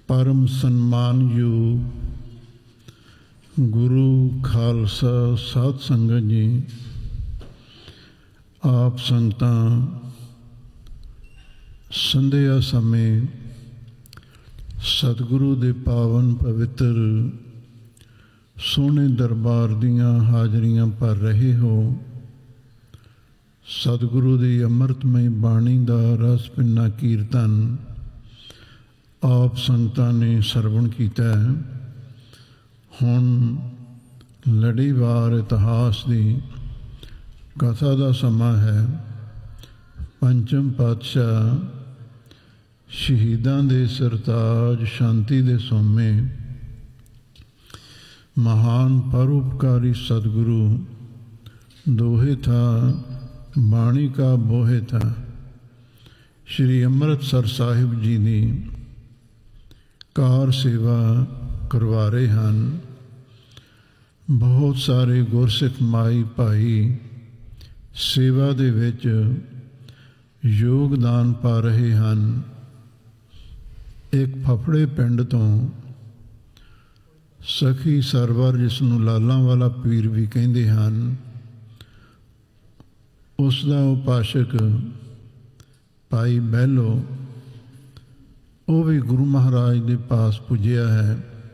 परम सन्मानयोग गुरु खालसा साध संगत जी, आप संगतां संध्या समय सतगुरु दे पावन पवित्र सोहने दरबार दियां हाजरियां भर रहे हो। सतगुरु दी अमृतमय बाणी दा रस पिन्ना कीर्तन आप संगतां ने सरवण कीता है। हुण लड़ीवार इतिहास की कथा का समा है। पंचम पातशाह शहीदां दे सरताज शांति दे सोमे महान परोपकारी सतगुरु दोहे था बाणी का बोहे था श्री अमृतसर साहिब जी की कार सेवा करवा रहे हैं। बहुत सारे गुरसिख माई भाई सेवा दे विच योगदान पा रहे हैं। एक फफड़े पिंड तो सखी सरवर जिसनों लालां वाला पीर भी कहते हैं, उसका उपासक भाई बहलो वो भी गुरु महाराज के पास पुजया है।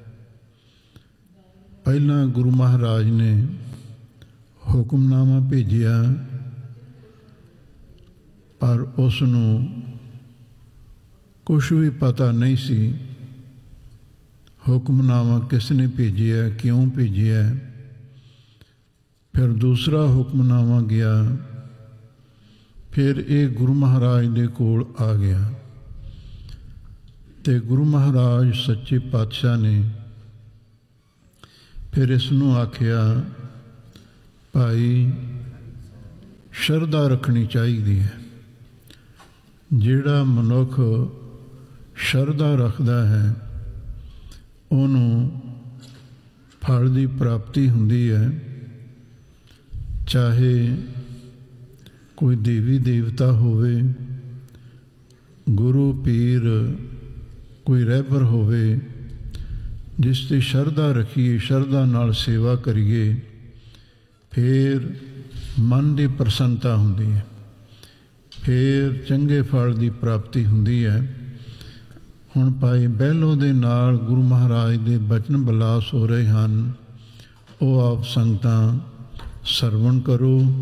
पहला गुरु महाराज ने हुक्मनामा भेजिया पर उसनों कुछ भी पता नहीं सी हुक्मनामा किसने भेजिया, क्यों भेजिया। फिर दूसरा हुक्मनामा गया, फिर एक गुरु महाराज के कोल आ गया ते गुरु महाराज सच्चे पातशाह ने फिर इसनों आख्या भाई शरधा रखनी चाहिए है। जिहड़ा मनुख शरधा रखता है उन्हों फल की प्राप्ति हुंदी है। चाहे कोई देवी देवता होवे, गुरु पीर कोई रहबर होवे, जिसते शरधा रखिए, शरधा नाल सेवा करिए, फिर मन की प्रसन्नता हुंदी है, फिर चंगे फल की प्राप्ति हुंदी है। हुण भाई बहलो दे नाल गुरु महाराज के बचन बिलास हो रहे हैं, वो आप संगतां सरवण करो।